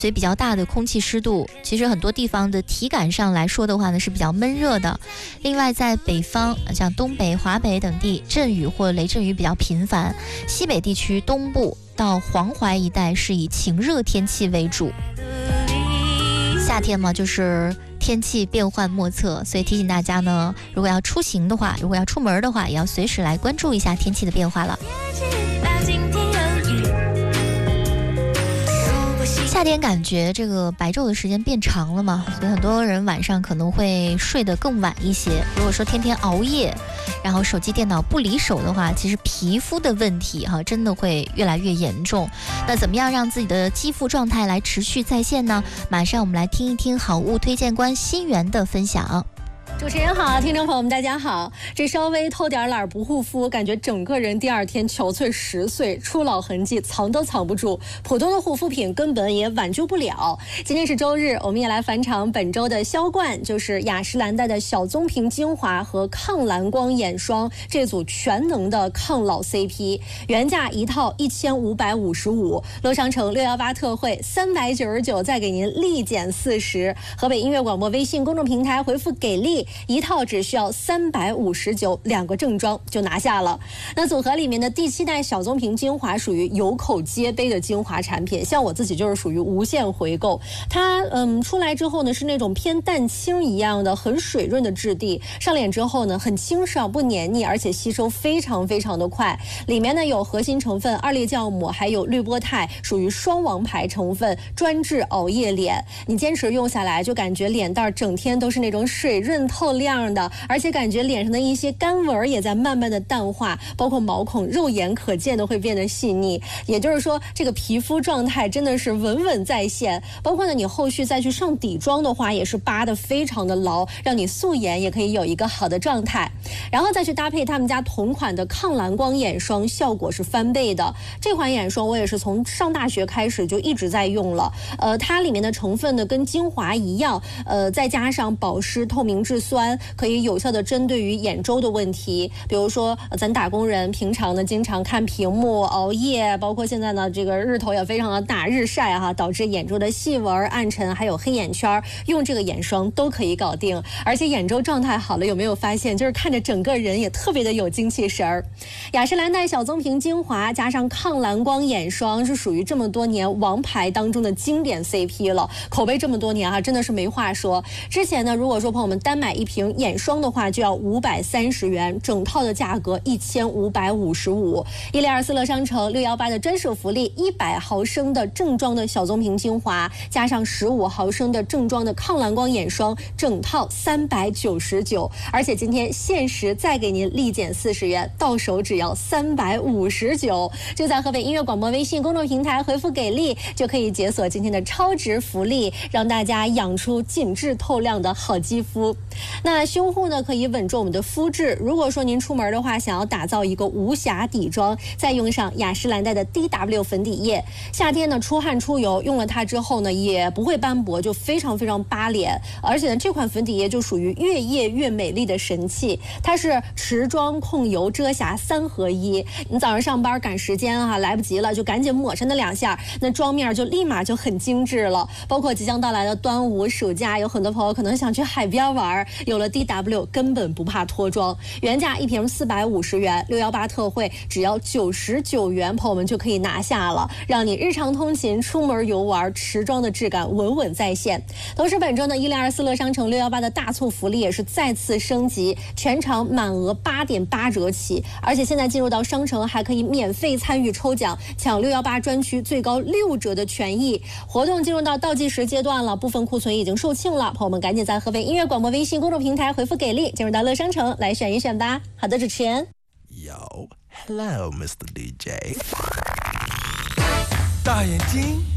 所以比较大的空气湿度，其实很多地方的体感上来说的话呢是比较闷热的。另外在北方像东北、华北等地，阵雨或雷阵雨比较频繁，西北地区东部到黄淮一带是以晴热天气为主。夏天嘛，就是天气变幻莫测，所以提醒大家呢，如果要出行的话，如果要出门的话，也要随时来关注一下天气的变化了。夏天感觉这个白昼的时间变长了嘛，所以很多人晚上可能会睡得更晚一些。如果说天天熬夜，然后手机电脑不离手的话，其实皮肤的问题真的会越来越严重。那怎么样让自己的肌肤状态来持续在线呢？马上我们来听一听好物推荐官新源的分享。 主持人好，听众朋友们大家好。这稍微偷点懒不护肤，感觉整个人第二天憔悴10岁，初老痕迹藏都藏不住，普通的护肤品根本也挽救不了。今天是周日，我们也来返场本周的销冠，就是雅诗兰黛的小棕瓶精华和抗蓝光眼霜这组全能的抗老 CP， 原价一套1555，乐商城618特惠399，再给您立减40。河北音乐广播微信公众平台回复给力，一套只需要359，2个正装就拿下了。那组合里面的第7代小棕瓶精华属于有口皆碑的精华产品，像我自己就是属于无限回购。它出来之后呢，是那种偏淡青一样的很水润的质地，上脸之后呢很清爽不黏腻，而且吸收非常非常的快。里面呢有核心成分2裂酵母，还有绿波肽，属于双王牌成分，专治熬夜脸。你坚持用下来，就感觉脸蛋整天都是那种水润透亮的，而且感觉脸上的一些干纹也在慢慢的淡化，包括毛孔肉眼可见的会变得细腻。也就是说，这个皮肤状态真的是稳稳在线。包括呢，你后续再去上底妆的话，也是扒得非常的牢，让你素颜也可以有一个好的状态。然后再去搭配他们家同款的抗蓝光眼霜，效果是翻倍的。这款眼霜我也是从上大学开始就一直在用了。它里面的成分呢跟精华一样，再加上保湿透明质酸，可以有效的针对于眼周的问题。比如说咱打工人平常呢经常看屏幕熬夜，包括现在呢这个日头也非常的大，日晒导致眼周的细纹暗沉还有黑眼圈，用这个眼霜都可以搞定。而且眼周状态好了，有没有发现就是看着整个人也特别的有精气神儿。雅诗兰黛小棕瓶精华加上抗蓝光眼霜是属于这么多年王牌当中的经典 CP 了，口碑这么多年真的是没话说。之前呢如果说朋友们单买一瓶眼霜的话就要530元，整套的价格1555。124乐商城618的专属福利，100毫升的正装的小棕瓶精华加上15毫升的正装的抗蓝光眼霜，整套399。而且今天限时再给您立减40元，到手只要359。就在河北音乐广播微信公众平台回复给力，就可以解锁今天的超值福利，让大家养出紧致透亮的好肌肤。那修护呢可以稳住我们的肤质，如果说您出门的话想要打造一个无瑕底妆，再用上雅诗兰黛的 DW 粉底液，夏天呢出汗出油，用了它之后呢也不会斑驳，就非常非常扒脸。而且呢这款粉底液就属于越液越美丽的神器，它是持妆控油遮瑕3合1。你早上上班赶时间来不及了，就赶紧抹上那2下，那妆面就立马就很精致了。包括即将到来的端午暑假，有很多朋友可能想去海边玩，有了 DW 根本不怕脱妆。原价一瓶450元，618特惠只要99元，朋友们就可以拿下了，让你日常通勤出门游玩持妆的质感稳稳在线。同时本周呢1024乐商城618的大促福利也是再次升级，全场满额8.8折起，而且现在进入到商城还可以免费参与抽奖，抢618专区最高6折的权益。活动进入到倒计时阶段了，部分库存已经售罄了，朋友们赶紧在河北音乐广播微信公众平台回复给力，进入到乐商城来选一选吧。好的，主持人。 Yo, hello, Mr. DJ. 大眼睛，